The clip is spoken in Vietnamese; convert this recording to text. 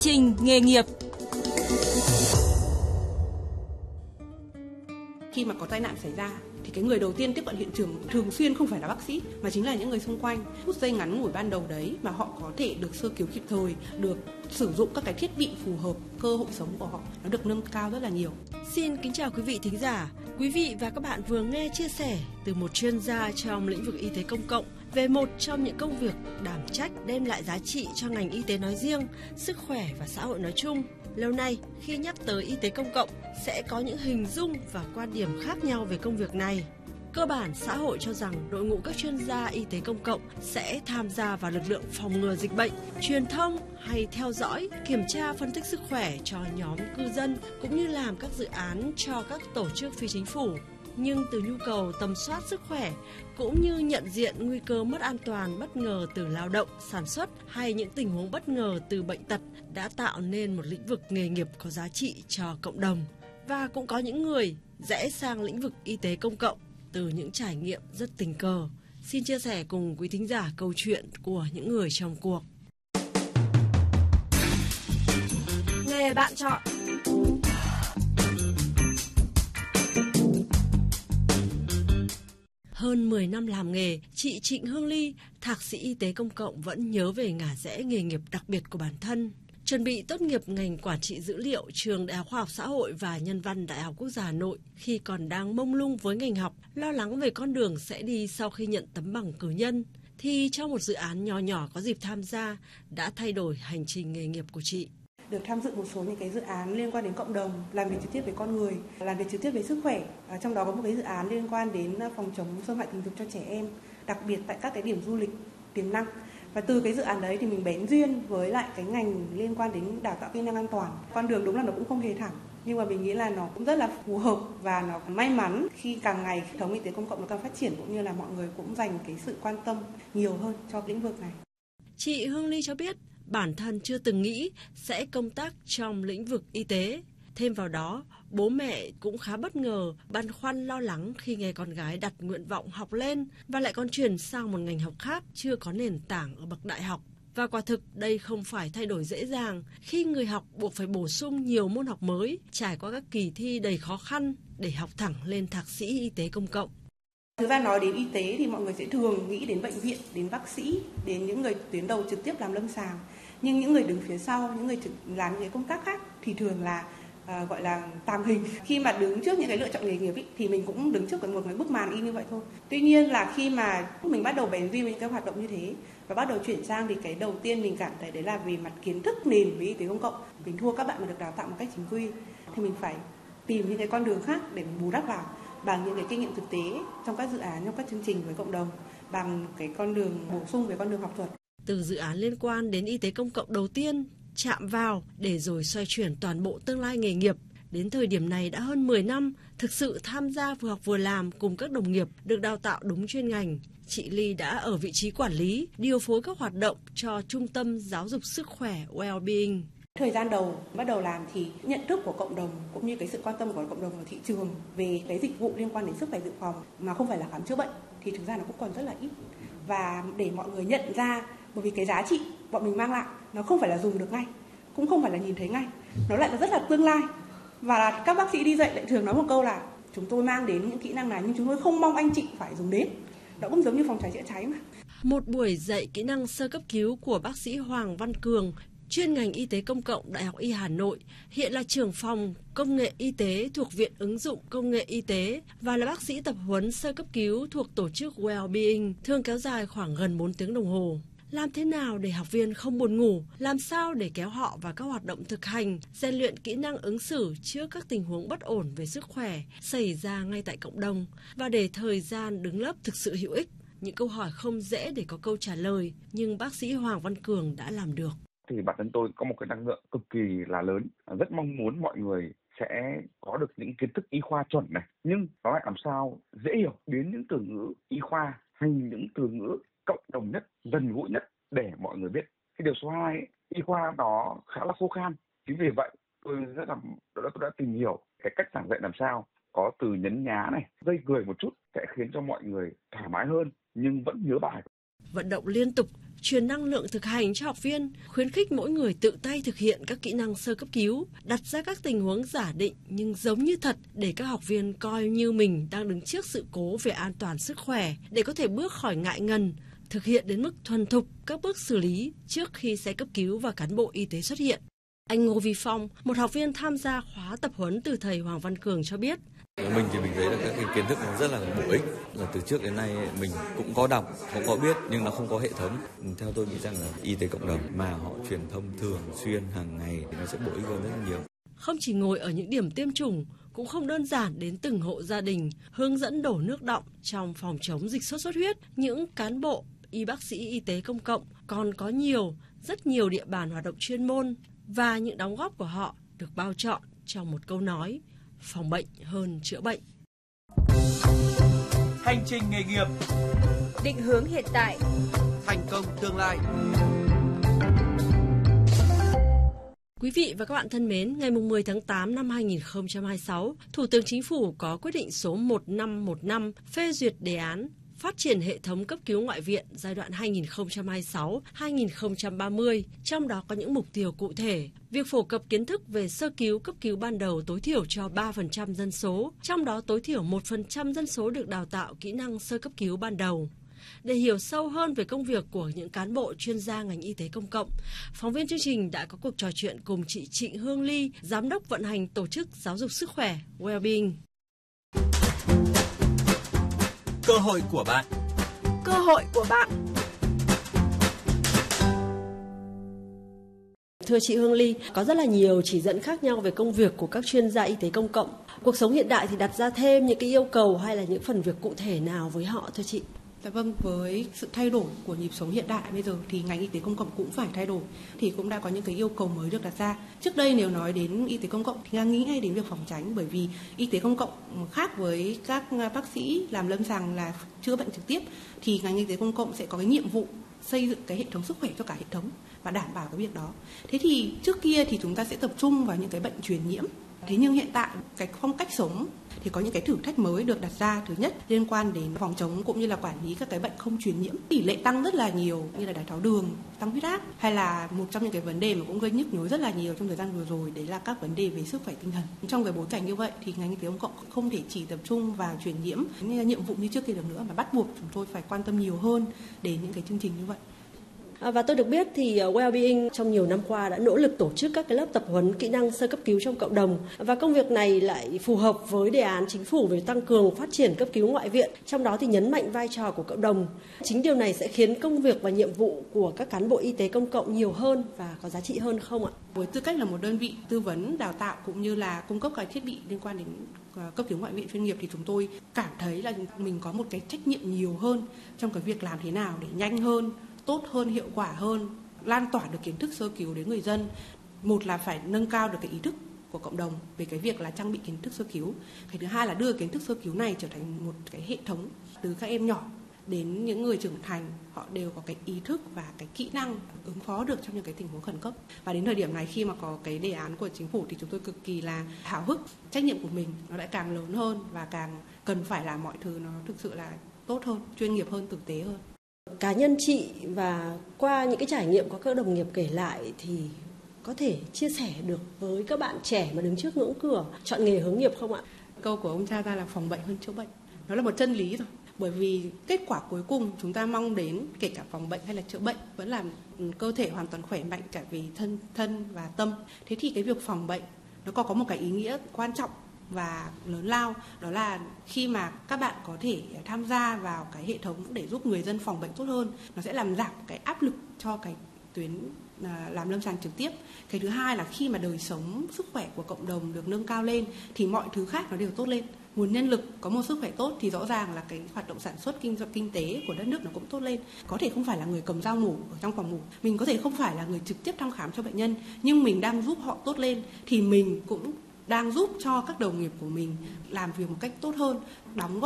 Trình nghề nghiệp. Khi mà có tai nạn xảy ra thì cái người đầu tiên tiếp cận hiện trường thường xuyên không phải là bác sĩ mà chính là những người xung quanh. Phút giây ngắn ngủi ban đầu đấy mà họ có thể được sơ cứu kịp thời, được sử dụng các cái thiết bị phù hợp, cơ hội sống của họ nó được nâng cao rất là nhiều. Xin kính chào quý vị thính giả. Quý vị và các bạn vừa nghe chia sẻ từ một chuyên gia trong lĩnh vực y tế công cộng về một trong những công việc đảm trách đem lại giá trị cho ngành y tế nói riêng, sức khỏe và xã hội nói chung. Lâu nay, khi nhắc tới y tế công cộng, sẽ có những hình dung và quan điểm khác nhau về công việc này. Cơ bản, xã hội cho rằng đội ngũ các chuyên gia y tế công cộng sẽ tham gia vào lực lượng phòng ngừa dịch bệnh, truyền thông hay theo dõi, kiểm tra phân tích sức khỏe cho nhóm cư dân, cũng như làm các dự án cho các tổ chức phi chính phủ. Nhưng từ nhu cầu tầm soát sức khỏe cũng như nhận diện nguy cơ mất an toàn bất ngờ từ lao động, sản xuất hay những tình huống bất ngờ từ bệnh tật đã tạo nên một lĩnh vực nghề nghiệp có giá trị cho cộng đồng. Và cũng có những người rẽ sang lĩnh vực y tế công cộng từ những trải nghiệm rất tình cờ. Xin chia sẻ cùng quý thính giả câu chuyện của những người trong cuộc. Nghề bạn chọn. Hơn 10 năm làm nghề, chị Trịnh Hương Ly, thạc sĩ y tế công cộng vẫn nhớ về ngả rẽ nghề nghiệp đặc biệt của bản thân. Chuẩn bị tốt nghiệp ngành quản trị dữ liệu trường Đại học Khoa học Xã hội và Nhân văn Đại học Quốc gia Hà Nội, khi còn đang mông lung với ngành học, lo lắng về con đường sẽ đi sau khi nhận tấm bằng cử nhân, thì trong một dự án nhỏ nhỏ có dịp tham gia đã thay đổi hành trình nghề nghiệp của chị. Được tham dự một số những cái dự án liên quan đến cộng đồng, làm việc trực tiếp với con người, làm việc trực tiếp với sức khỏe. Trong đó có một cái dự án liên quan đến phòng chống xâm hại tình dục cho trẻ em, đặc biệt tại các cái điểm du lịch tiềm năng. Và từ cái dự án đấy thì mình bén duyên với lại cái ngành liên quan đến đào tạo kỹ năng an toàn. Con đường đúng là nó cũng không hề thẳng, nhưng mà mình nghĩ là nó cũng rất là phù hợp và nó may mắn khi càng ngày hệ thống y tế công cộng nó càng phát triển, cũng như là mọi người cũng dành cái sự quan tâm nhiều hơn cho lĩnh vực này. Chị Hương Ly cho biết bản thân chưa từng nghĩ sẽ công tác trong lĩnh vực y tế. Thêm vào đó, bố mẹ cũng khá bất ngờ, băn khoăn lo lắng khi nghe con gái đặt nguyện vọng học lên và lại còn chuyển sang một ngành học khác chưa có nền tảng ở bậc đại học. Và quả thực đây không phải thay đổi dễ dàng khi người học buộc phải bổ sung nhiều môn học mới, trải qua các kỳ thi đầy khó khăn để học thẳng lên thạc sĩ y tế công cộng. Thực ra nói đến y tế thì mọi người sẽ thường nghĩ đến bệnh viện, đến bác sĩ, đến những người tuyến đầu trực tiếp làm lâm sàng. Nhưng những người đứng phía sau, những người làm những cái công tác khác thì thường là gọi là tàng hình. Khi mà đứng trước những cái lựa chọn nghề nghiệp thì mình cũng đứng trước một cái bức màn y như vậy thôi. Tuy nhiên là khi mà mình bắt đầu bén duyên với những cái hoạt động như thế và bắt đầu chuyển sang thì cái đầu tiên mình cảm thấy đấy là về mặt kiến thức nền với y tế công cộng. Mình thua các bạn mà được đào tạo một cách chính quy thì mình phải tìm những cái con đường khác để mình bù đắp vào bằng những cái kinh nghiệm thực tế trong các dự án, trong các chương trình với cộng đồng, bằng cái con đường bổ sung về con đường học thuật. Từ dự án liên quan đến y tế công cộng đầu tiên chạm vào để rồi xoay chuyển toàn bộ tương lai nghề nghiệp. Đến thời điểm này đã hơn 10 năm, thực sự tham gia vừa học vừa làm cùng các đồng nghiệp được đào tạo đúng chuyên ngành. Chị Ly đã ở vị trí quản lý, điều phối các hoạt động cho Trung tâm Giáo dục Sức khỏe Wellbeing. Thời gian đầu bắt đầu làm thì nhận thức của cộng đồng cũng như cái sự quan tâm của cộng đồng ở thị trường về cái dịch vụ liên quan đến sức khỏe dự phòng mà không phải là khám chữa bệnh thì thực ra nó cũng còn rất là ít. Và để mọi người nhận ra, bởi vì cái giá trị bọn mình mang lại nó không phải là dùng được ngay, cũng không phải là nhìn thấy ngay, nó lại là rất là tương lai. Và các bác sĩ đi dạy lại thường nói một câu là chúng tôi mang đến những kỹ năng này nhưng chúng tôi không mong anh chị phải dùng đến. Đó cũng giống như phòng cháy chữa cháy mà. Một buổi dạy kỹ năng sơ cấp cứu của bác sĩ Hoàng Văn Cường, chuyên ngành y tế công cộng Đại học Y Hà Nội, hiện là trưởng phòng công nghệ y tế thuộc Viện Ứng dụng Công nghệ Y tế và là bác sĩ tập huấn sơ cấp cứu thuộc tổ chức Wellbeing, thường kéo dài khoảng gần 4 tiếng đồng hồ. Làm thế nào để học viên không buồn ngủ? Làm sao để kéo họ vào các hoạt động thực hành, rèn luyện kỹ năng ứng xử trước các tình huống bất ổn về sức khỏe xảy ra ngay tại cộng đồng và để thời gian đứng lớp thực sự hữu ích? Những câu hỏi không dễ để có câu trả lời, nhưng bác sĩ Hoàng Văn Cường đã làm được. Thì bản thân tôi có một cái năng lượng cực kỳ là lớn, rất mong muốn mọi người sẽ có được những kiến thức y khoa chuẩn này, nhưng nó lại làm sao dễ hiểu, biến những từ ngữ y khoa thành những từ ngữ cộng đồng nhất, gần gũi nhất để mọi người biết. Cái điều số 2, y khoa nó khá là khô khan, chính vì vậy tôi đã tìm hiểu cái cách giảng dạy làm sao có từ nhấn nhá này, gây cười một chút sẽ khiến cho mọi người thoải mái hơn nhưng vẫn nhớ bài. Vận động liên tục, truyền năng lượng thực hành cho học viên, khuyến khích mỗi người tự tay thực hiện các kỹ năng sơ cấp cứu, đặt ra các tình huống giả định nhưng giống như thật để các học viên coi như mình đang đứng trước sự cố về an toàn sức khỏe để có thể bước khỏi ngại ngần, thực hiện đến mức thuần thục các bước xử lý trước khi xe cấp cứu và cán bộ y tế xuất hiện. Anh Ngô Vi Phong, một học viên tham gia khóa tập huấn từ thầy Hoàng Văn Cường cho biết. Mình thì mình thấy là các cái kiến thức nó rất là bổ ích. Là từ trước đến nay mình cũng có đọc, cũng có biết nhưng nó không có hệ thống. Theo tôi nghĩ rằng là y tế cộng đồng mà họ truyền thông thường xuyên hàng ngày thì nó sẽ bổ ích hơn rất là nhiều. Không chỉ ngồi ở những điểm tiêm chủng, cũng không đơn giản đến từng hộ gia đình hướng dẫn đổ nước đọng trong phòng chống dịch sốt xuất huyết. Những cán bộ, y bác sĩ y tế công cộng còn có rất nhiều địa bàn hoạt động chuyên môn và những đóng góp của họ được bao trọn trong một câu nói: phòng bệnh hơn chữa bệnh. Hành trình nghề nghiệp, định hướng hiện tại, thành công tương lai. Quý vị và các bạn thân mến, ngày 10 tháng 8 năm 2026, Thủ tướng Chính phủ có quyết định số 1515 phê duyệt đề án phát triển hệ thống cấp cứu ngoại viện giai đoạn 2026-2030, trong đó có những mục tiêu cụ thể. Việc phổ cập kiến thức về sơ cứu, cấp cứu ban đầu tối thiểu cho 3% dân số, trong đó tối thiểu 1% dân số được đào tạo kỹ năng sơ cấp cứu ban đầu. Để hiểu sâu hơn về công việc của những cán bộ chuyên gia ngành y tế công cộng, phóng viên chương trình đã có cuộc trò chuyện cùng chị Trịnh Hương Ly, Giám đốc vận hành tổ chức giáo dục sức khỏe Wellbeing. Cơ hội của bạn. Cơ hội của bạn. Thưa chị Hương Ly, có rất là nhiều chỉ dẫn khác nhau về công việc của các chuyên gia y tế công cộng. Cuộc sống hiện đại thì đặt ra thêm những cái yêu cầu hay là những phần việc cụ thể nào với họ thưa chị? Dạ vâng, với sự thay đổi của nhịp sống hiện đại bây giờ thì ngành y tế công cộng cũng phải thay đổi, thì cũng đã có những cái yêu cầu mới được đặt ra. Trước đây nếu nói đến y tế công cộng thì nghĩ ngay đến việc phòng tránh, bởi vì y tế công cộng khác với các bác sĩ làm lâm sàng là chữa bệnh trực tiếp, thì ngành y tế công cộng sẽ có cái nhiệm vụ xây dựng cái hệ thống sức khỏe cho cả hệ thống và đảm bảo cái việc đó. Thế thì trước kia thì chúng ta sẽ tập trung vào những cái bệnh truyền nhiễm. Thế nhưng hiện tại cái phong cách sống thì có những cái thử thách mới được đặt ra. Thứ nhất liên quan đến phòng chống cũng như là quản lý các cái bệnh không truyền nhiễm. Tỷ lệ tăng rất là nhiều như là đái tháo đường, tăng huyết áp, hay là một trong những cái vấn đề mà cũng gây nhức nhối rất là nhiều trong thời gian vừa rồi, đấy là các vấn đề về sức khỏe tinh thần. Trong cái bối cảnh như vậy thì ngành y tế công cộng không thể chỉ tập trung vào truyền nhiễm như nhiệm vụ như trước kia được nữa, mà bắt buộc chúng tôi phải quan tâm nhiều hơn đến những cái chương trình như vậy. Và tôi được biết thì Wellbeing trong nhiều năm qua đã nỗ lực tổ chức các cái lớp tập huấn kỹ năng sơ cấp cứu trong cộng đồng, và công việc này lại phù hợp với đề án chính phủ về tăng cường phát triển cấp cứu ngoại viện, trong đó thì nhấn mạnh vai trò của cộng đồng. Chính điều này sẽ khiến công việc và nhiệm vụ của các cán bộ y tế công cộng nhiều hơn và có giá trị hơn không ạ? Với tư cách là một đơn vị tư vấn, đào tạo cũng như là cung cấp các thiết bị liên quan đến cấp cứu ngoại viện chuyên nghiệp thì chúng tôi cảm thấy là mình có một cái trách nhiệm nhiều hơn trong cái việc làm thế nào để nhanh hơn, tốt hơn, hiệu quả hơn, lan tỏa được kiến thức sơ cứu đến người dân. Một là phải nâng cao được cái ý thức của cộng đồng về cái việc là trang bị kiến thức sơ cứu. Cái thứ hai là đưa kiến thức sơ cứu này trở thành một cái hệ thống, từ các em nhỏ đến những người trưởng thành, họ đều có cái ý thức và cái kỹ năng ứng phó được trong những cái tình huống khẩn cấp. Và đến thời điểm này khi mà có cái đề án của chính phủ thì chúng tôi cực kỳ là háo hức. Trách nhiệm của mình nó lại càng lớn hơn và càng cần phải làm mọi thứ nó thực sự là tốt hơn, chuyên nghiệp hơn, thực tế hơn. Cá nhân chị và qua những cái trải nghiệm của các đồng nghiệp kể lại thì có thể chia sẻ được với các bạn trẻ mà đứng trước ngưỡng cửa chọn nghề hướng nghiệp không ạ? Câu của ông cha ta là phòng bệnh hơn chữa bệnh. Nó là một chân lý rồi. Bởi vì kết quả cuối cùng chúng ta mong đến, kể cả phòng bệnh hay là chữa bệnh, vẫn là cơ thể hoàn toàn khỏe mạnh cả về thân và tâm. Thế thì cái việc phòng bệnh nó có một cái ý nghĩa quan trọng và lớn lao, đó là khi mà các bạn có thể tham gia vào cái hệ thống để giúp người dân phòng bệnh tốt hơn, nó sẽ làm giảm cái áp lực cho cái tuyến làm lâm sàng trực tiếp. Cái thứ hai là khi mà đời sống sức khỏe của cộng đồng được nâng cao lên thì mọi thứ khác nó đều tốt lên. Nguồn nhân lực có một sức khỏe tốt thì rõ ràng là cái hoạt động sản xuất kinh tế của đất nước nó cũng tốt lên. Có thể không phải là người cầm dao mổ ở trong phòng mổ, mình có thể không phải là người trực tiếp thăm khám cho bệnh nhân, nhưng mình đang giúp họ tốt lên thì mình cũng đang giúp cho các đồng nghiệp của mình làm việc một cách tốt hơn, đóng góp